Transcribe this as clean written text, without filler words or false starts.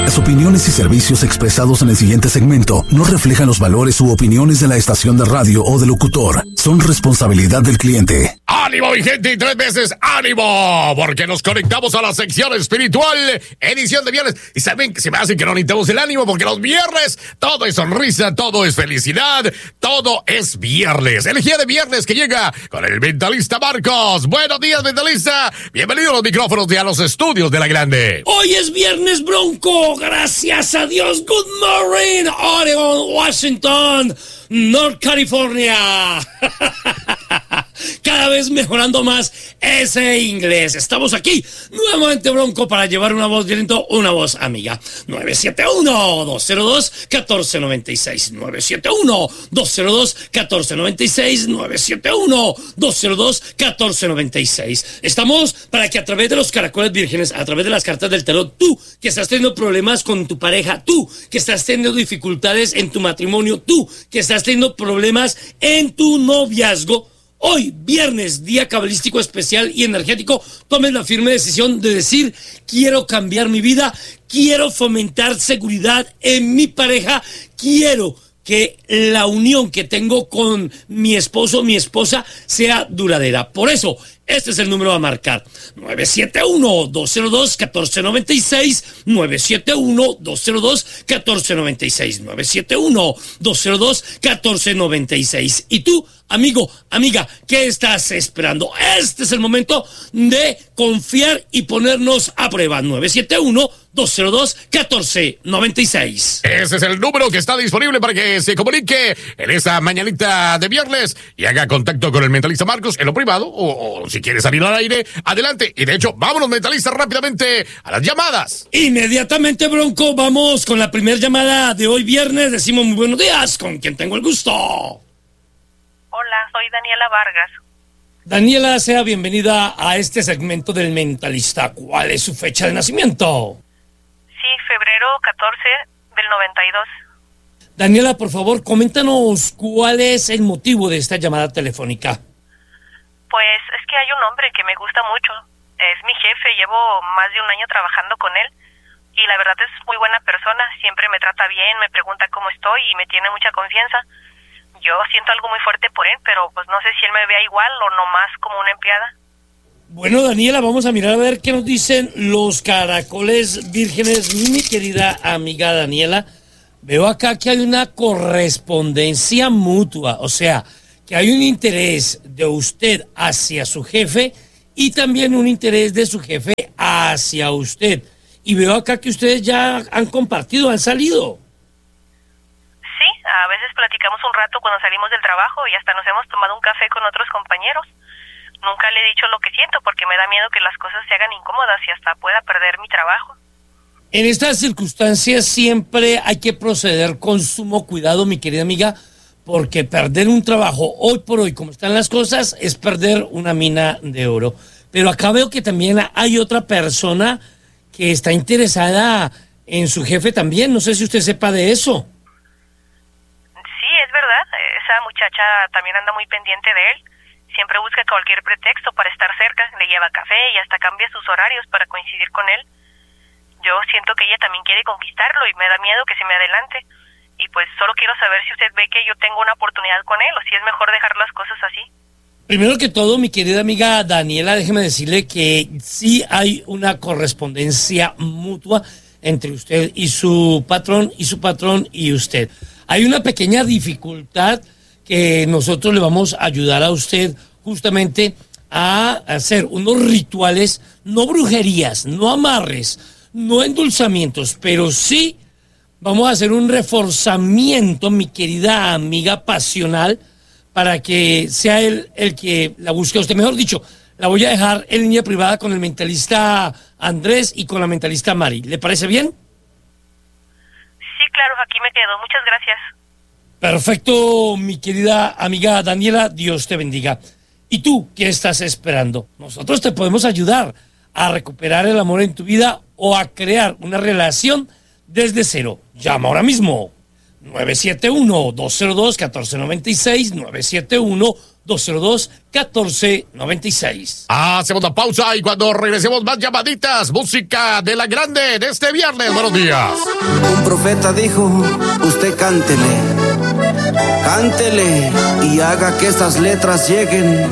Las opiniones y servicios expresados en el siguiente segmento no reflejan los valores u opiniones de la estación de radio o del locutor. Son responsabilidad del cliente. ¡Ánimo, mi gente! Y 3 veces ¡ánimo! Porque nos conectamos a la sección espiritual, edición de viernes. Y saben que se me hace que no necesitamos el ánimo, porque los viernes todo es sonrisa, todo es felicidad, todo es viernes. Energía de viernes que llega con el mentalista Marcos. Buenos días, mentalista. Bienvenido a los micrófonos de a los estudios de La Grande. Hoy es viernes, Bronco. Gracias a Dios. Good morning, Oregon, Washington, North California. Cada vez mejorando más ese inglés. Estamos aquí nuevamente, Bronco, para llevar una voz violento, una voz amiga. 971-202-1496. 971-202-1496. 971-202-1496. Estamos para que a través de los caracoles vírgenes, a través de las cartas del tarot, tú que estás teniendo problemas con tu pareja, tú que estás teniendo dificultades en tu matrimonio, tú que estás teniendo problemas en tu noviazgo, hoy, viernes, día cabalístico especial y energético, tomes la firme decisión de decir: quiero cambiar mi vida, quiero fomentar seguridad en mi pareja, quiero que la unión que tengo con mi esposo, mi esposa, sea duradera. Por eso, este es el número a marcar: 971-202-1496, 971-202-1496, 971-202-1496. Y tú, amigo, amiga, ¿qué estás esperando? Este es el momento de confiar y ponernos a prueba. 971-202-1496. Ese es el número que está disponible para que se comunique en esta mañanita de viernes y haga contacto con el mentalista Marcos en lo privado, o si quieres salir al aire, adelante. Y de hecho, vámonos, mentalistas, rápidamente a las llamadas. Inmediatamente, Bronco, vamos con la primera llamada de hoy viernes. Decimos muy buenos días, ¿con quién tengo el gusto? Hola, soy Daniela Vargas. Daniela, sea bienvenida a este segmento del mentalista. ¿Cuál es su fecha de nacimiento? Sí, febrero 14 del 92. Daniela, por favor, coméntanos cuál es el motivo de esta llamada telefónica. Pues es que hay un hombre que me gusta mucho. Es mi jefe, llevo más de un año trabajando con él. Y la verdad es muy buena persona, siempre me trata bien, me pregunta cómo estoy y me tiene mucha confianza. Yo siento algo muy fuerte por él, pero pues no sé si él me vea igual o nomás como una empleada. Bueno, Daniela, vamos a mirar a ver qué nos dicen los caracoles vírgenes, mi querida amiga Daniela. Veo acá que hay una correspondencia mutua, o sea, que hay un interés de usted hacia su jefe y también un interés de su jefe hacia usted. Y veo acá que ustedes ya han compartido, han salido. Sí, a veces platicamos un rato cuando salimos del trabajo y hasta nos hemos tomado un café con otros compañeros. Nunca le he dicho lo que siento porque me da miedo que las cosas se hagan incómodas y hasta pueda perder mi trabajo. En estas circunstancias siempre hay que proceder con sumo cuidado, mi querida amiga, porque perder un trabajo hoy por hoy, como están las cosas, es perder una mina de oro. Pero acá veo que también hay otra persona que está interesada en su jefe también. No sé si usted sepa de eso. Sí, es verdad. Esa muchacha también anda muy pendiente de él. Siempre busca cualquier pretexto para estar cerca. Le lleva café y hasta cambia sus horarios para coincidir con él. Yo siento que ella también quiere conquistarlo y me da miedo que se me adelante. Y pues solo quiero saber si usted ve que yo tengo una oportunidad con él o si es mejor dejar las cosas así. Primero que todo, mi querida amiga Daniela, déjeme decirle que sí hay una correspondencia mutua entre usted y su patrón y usted. Hay una pequeña dificultad que nosotros le vamos a ayudar a usted justamente a hacer unos rituales, no brujerías, no amarres, no endulzamientos, pero sí vamos a hacer un reforzamiento, mi querida amiga pasional, para que sea él el que la busque a usted. Mejor dicho, la voy a dejar en línea privada con el mentalista Andrés y con la mentalista Mari. ¿Le parece bien? Sí, claro, aquí me quedo. Muchas gracias. Perfecto, mi querida amiga Daniela, Dios te bendiga. ¿Y tú qué estás esperando? Nosotros te podemos ayudar a recuperar el amor en tu vida o a crear una relación desde cero. Llama ahora mismo. 971-202-1496, 202-1496. Hacemos la pausa y cuando regresemos más llamaditas, música de la grande de este viernes. Buenos días. Un profeta dijo, usted cántele y haga que estas letras lleguen